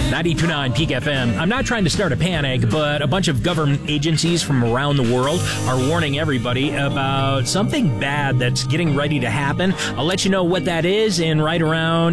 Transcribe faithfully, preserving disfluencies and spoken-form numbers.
ninety-two point nine Peak F M. I'm not trying to start a panic, but a bunch of government agencies from around the world are warning everybody about something bad that's getting ready to happen. I'll let you know what that is in right around